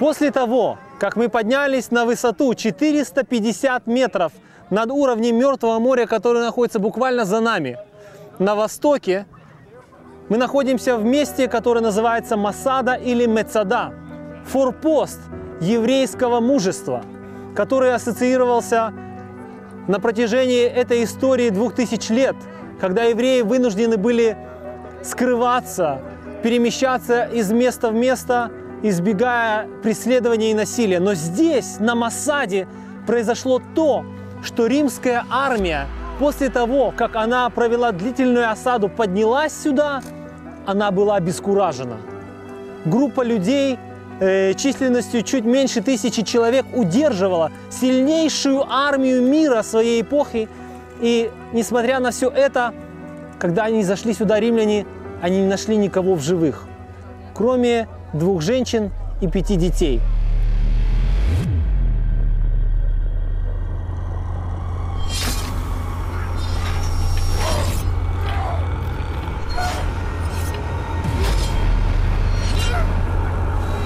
После того, как мы поднялись на высоту 450 метров над уровнем Мертвого моря, которое находится буквально за нами, на востоке, мы находимся в месте, которое называется Масада или Мецада, форпост еврейского мужества, который ассоциировался на протяжении этой истории 2000 лет, когда евреи вынуждены были скрываться, перемещаться из места в место, избегая преследования и насилия. Но здесь, на Масаде, произошло то, что римская армия, после того, как она провела длительную осаду, поднялась сюда, она была обескуражена. Группа людей численностью чуть меньше 1000 человек удерживала сильнейшую армию мира своей эпохи. И несмотря на все это, когда они зашли сюда, римляне, они не нашли никого в живых, кроме 2 женщин и 5 детей.